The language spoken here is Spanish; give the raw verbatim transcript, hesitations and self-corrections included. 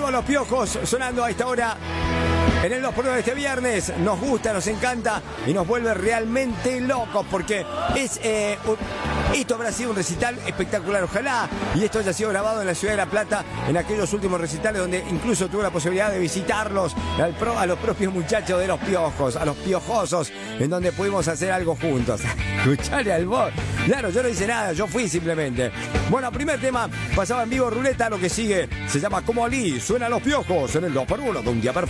vivo Los Piojos sonando a esta hora en el dos por uno de este viernes. Nos gusta, nos encanta y nos vuelve realmente locos porque es eh, esto habrá sido un recital espectacular, ojalá, y esto haya sido grabado en la ciudad de La Plata en aquellos últimos recitales donde incluso tuve la posibilidad de visitarlos al pro, a los propios muchachos de Los Piojos, a los piojosos, en donde pudimos hacer algo juntos. Escuchale al voz. Claro, yo no hice nada, yo fui simplemente. Bueno, primer tema, pasaba en vivo Ruleta, lo que sigue se llama Como Ali, suena Los Piojos en el dos por uno de un día perfecto.